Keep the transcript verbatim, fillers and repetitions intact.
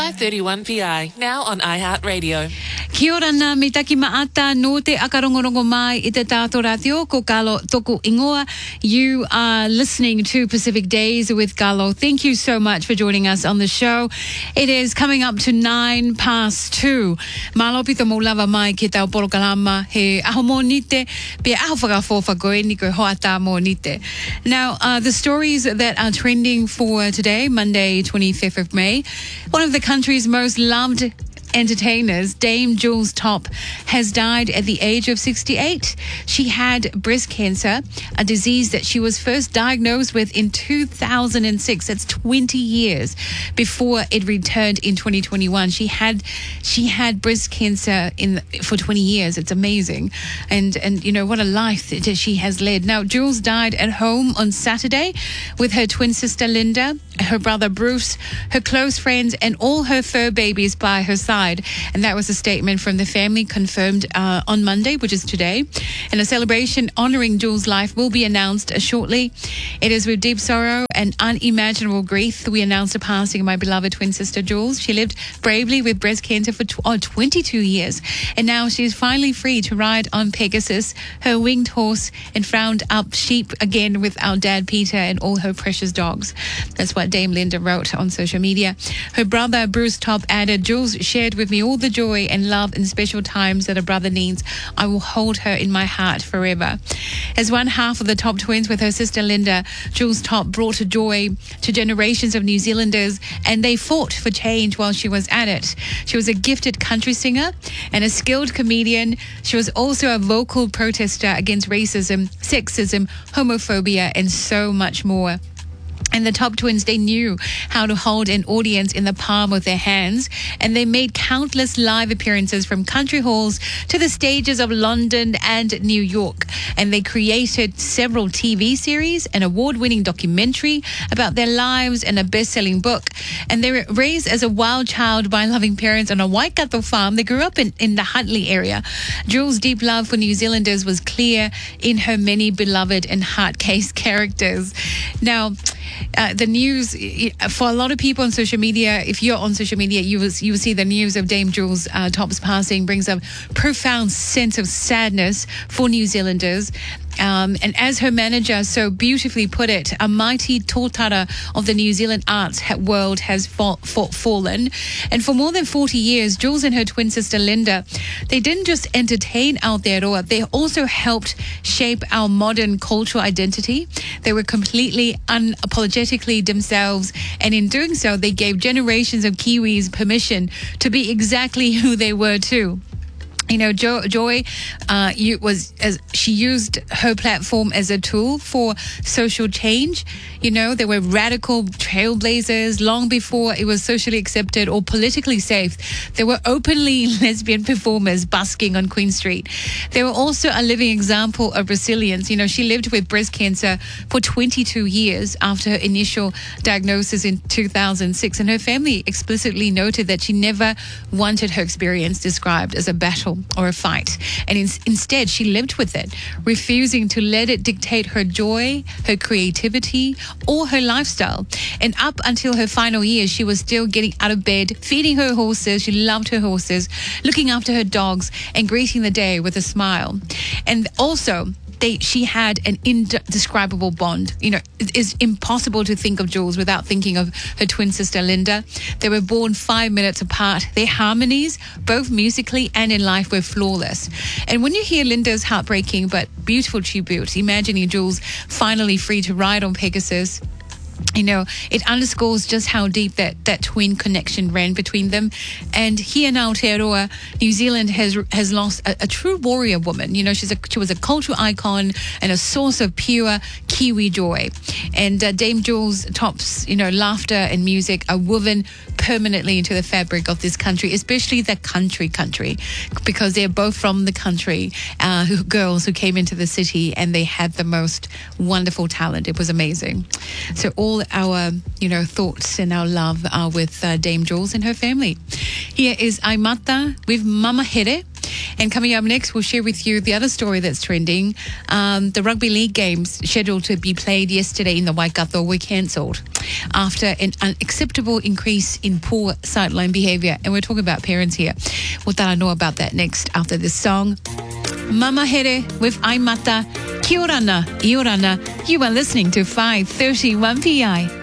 five thirty-one P I, now on iHeartRadio. Kia ora na me taki maata no te akarongorongo mai I te tātou ratio ko Kalo toku ingoa. You are listening to Pacific Days with Kalo. Thank you so much for joining us on the show. It is coming up to nine past two. Malopito mo lava mai ki tau porokalama he aho mo nite pe aho whakafofa koe ni koe hoata mo nite. Now, uh, the stories that are trending for today, Monday, twenty-fifth of May, one of the country's most loved entertainers, Dame Jules Top, has died at the age of sixty-eight. She had breast cancer, a disease that she was first diagnosed with in two thousand six. That's twenty years before it returned in twenty twenty-one. She had she had breast cancer in for twenty years. It's amazing. And and you know what a life that she has led. Now, Jules died at home on Saturday with her twin sister Linda, her brother Bruce, her close friends, and all her fur babies by her side. And that was a statement from the family confirmed uh, on Monday, which is today. And a celebration honoring Jules' life will be announced uh, shortly. It is with deep sorrow and unimaginable grief that we announced the passing of my beloved twin sister Jules. She lived bravely with breast cancer for tw- oh, twenty-two years. And now she's finally free to ride on Pegasus, her winged horse, and frowned up sheep again with our dad Peter and all her precious dogs. That's what Dame Linda wrote on social media. Her brother Bruce Top added, Jules shared with me all the joy and love and special times that a brother needs. I will hold her in my heart forever. As one half of the Top twins with her sister Linda, Jules Top brought joy to generations of New Zealanders, and they fought for change while she was at it. She was a gifted country singer and a skilled comedian. She was also a vocal protester against racism, sexism, homophobia, and so much more. And the Top twins, they knew how to hold an audience in the palm of their hands, and they made countless live appearances from country halls to the stages of London and New York. And they created several T V series, an award-winning documentary about their lives, and a best-selling book. And they were raised as a wild child by loving parents on a Waikato farm. They grew up in, in the Huntly area. Jules' deep love for New Zealanders was clear in her many beloved and heart-case characters. Now, Uh, the news for a lot of people on social media, if you're on social media, you will, you will see the news of Dame Jules uh, Top's passing brings a profound sense of sadness for New Zealanders. Um, and as her manager so beautifully put it, a mighty tōtara of the New Zealand arts world has fall, fall, fallen. And for more than forty years, Jules and her twin sister Linda, they didn't just entertain Aotearoa, they also helped shape our modern cultural identity. They were completely unapologetically themselves, and in doing so, they gave generations of Kiwis permission to be exactly who they were too. You know, jo- Joy uh, you was as she used her platform as a tool for social change. You know, they were radical trailblazers long before it was socially accepted or politically safe. They were openly lesbian performers busking on Queen Street. They were also a living example of resilience. You know, she lived with breast cancer for twenty-two years after her initial diagnosis in two thousand six, and her family explicitly noted that she never wanted her experience described as a battle or a fight, and in, instead she lived with it, refusing to let it dictate her joy, her creativity, or her lifestyle. And up until her final years, she was still getting out of bed, feeding her horses. She loved her horses, looking after her dogs, and greeting the day with a smile. And also, They, she had an indescribable bond. You know, it is impossible to think of Jules without thinking of her twin sister, Linda. They were born five minutes apart. Their harmonies, both musically and in life, were flawless. And when you hear Linda's heartbreaking but beautiful tribute, imagining Jules finally free to ride on Pegasus, you know, it underscores just how deep that, that twin connection ran between them. And here in Aotearoa, New Zealand has has lost a, a true warrior woman. You know, she's a, she was a cultural icon and a source of pure Kiwi joy. And uh, Dame Jules Top's, you know, laughter and music are woven permanently into the fabric of this country, especially the country country, because they're both from the country, uh, who, girls who came into the city, and they had the most wonderful talent. It was amazing. So all our, you know, thoughts and our love are with uh, Dame Jules and her family. Here is Aimata with Mama Here. And coming up next, we'll share with you the other story that's trending. Um, the rugby league games scheduled to be played yesterday in the Waikato were cancelled after an unacceptable increase in poor sideline behaviour. And we're talking about parents here. We'll tell know about that next after this song. Mama Here with Aimata. Kia orana, iorana. You are listening to five thirty-one P I.